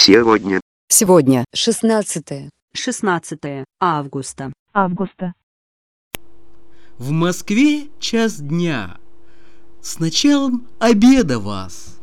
Сегодня. Сегодня 16 августа. В Москве час дня. С началом обеда вас.